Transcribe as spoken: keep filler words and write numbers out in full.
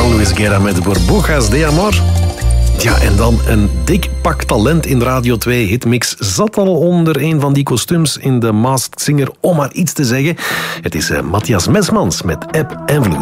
van Luis Guerra met Burbujas de Amor. Ja, en dan een dik pak talent in Radio twee Hitmix zat al onder een van die kostuums in de Masked Singer, om maar iets te zeggen. Het is uh, Matthias Mesmans met Eb en Vloed.